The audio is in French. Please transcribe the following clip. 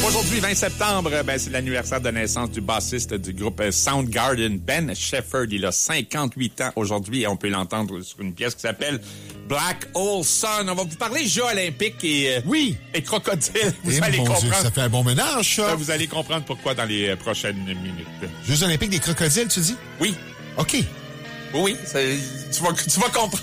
Aujourd'hui, 20 septembre, c'est l'anniversaire de naissance du bassiste du groupe Soundgarden, Ben Shepherd. Il a 58 ans aujourd'hui et on peut l'entendre sur une pièce qui s'appelle Black Hole Sun. On va vous parler Jeux olympiques et crocodiles. Vous allez comprendre. Dieu, ça fait un bon ménage, ça. Vous allez comprendre pourquoi dans les prochaines minutes. Jeux olympiques des crocodiles, tu dis? Oui. OK. Oui, tu vas comprendre.